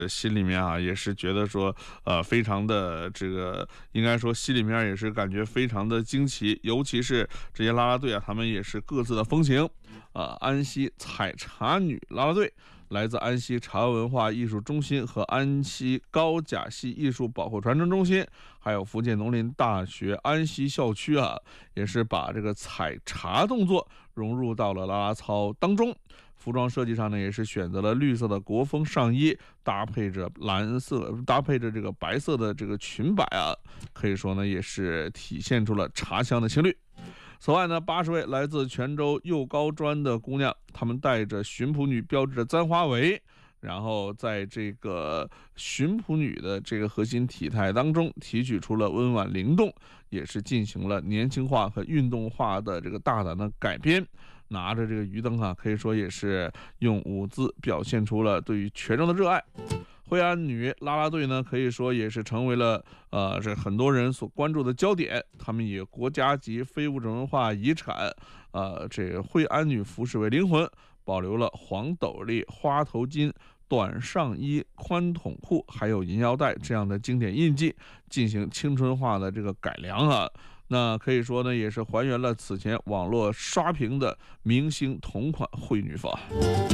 心里面啊，也是觉得说，非常的这个，应该说心里面也是感觉非常的惊奇，尤其是这些啦啦队啊，他们也是各自的风情，安溪采茶女啦啦队。来自安溪茶文化艺术中心和安溪高甲系艺术保护传承中心，还有福建农林大学安溪校区啊，也是把这个采茶动作融入到了啦啦操当中。服装设计上呢，也是选择了绿色的国风上衣，搭配着这个白色的这个裙摆啊，可以说呢，也是体现出了茶乡的情侣。此外呢，80位来自泉州右高专的姑娘，她们带着巡捕女标志的簪花围，然后在这个巡捕女的这个核心体态当中提取出了温婉灵动，也是进行了年轻化和运动化的这个大胆的改编。拿着这个鱼灯啊，可以说也是用舞姿表现出了对于泉州的热爱。惠安女啦啦队呢，可以说也是成为了这很多人所关注的焦点。他们以国家级非物质文化遗产这个惠安女服饰为灵魂，保留了黄斗笠、花头巾、短上衣、宽筒裤，还有银腰带这样的经典印记，进行青春化的这个改良啊。那可以说呢，也是还原了此前网络刷屏的明星同款惠女服。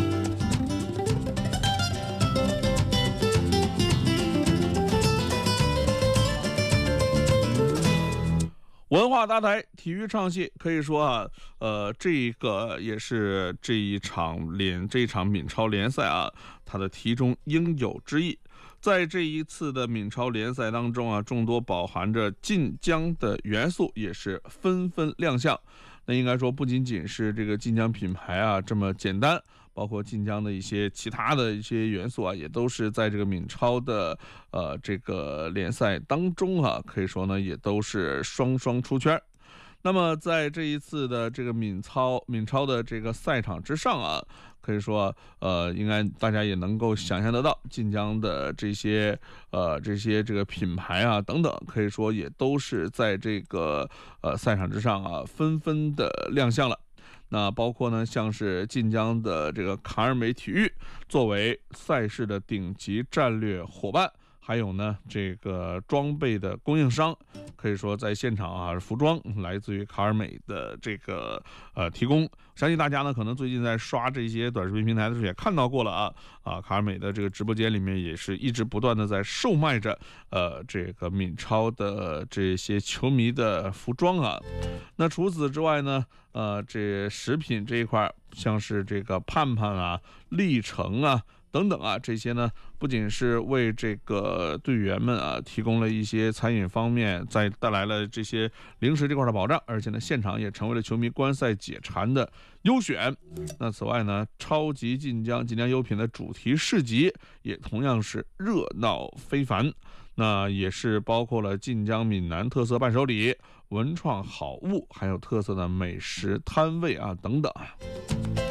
文化搭台，体育唱戏，可以说啊，这个也是这一场闽超联赛啊，它的题中应有之意。在这一次的闽超联赛当中啊，众多饱含着晋江的元素也是纷纷亮相。那应该说，不仅仅是这个晋江品牌啊这么简单，包括晋江的一些其他的一些元素啊，也都是在这个闽超的这个联赛当中啊，可以说呢，也都是双双出圈。那么在这一次的这个闽超的这个赛场之上啊，可以说应该大家也能够想象得到，晋江的这些这个品牌啊等等，可以说也都是在这个赛场之上啊纷纷的亮相了。那包括呢，像是晋江的这个卡尔美体育作为赛事的顶级战略伙伴，还有呢这个装备的供应商，可以说在现场啊，服装来自于卡尔美的这个提供。相信大家呢可能最近在刷这些短视频平台的时候也看到过了卡尔美的这个直播间里面也是一直不断的在售卖着这个闽超的这些球迷的服装啊。那除此之外呢，这食品这一块，像是这个盼盼啊、历程啊等等啊，这些呢不仅是为这个队员们啊提供了一些餐饮方面再带来了这些零食这块的保障，而且呢现场也成为了球迷观赛解馋的优选。那此外呢，超级晋江优品的主题市集也同样是热闹非凡，那也是包括了晋江闽南特色伴手礼、文创好物，还有特色的美食摊位啊等等。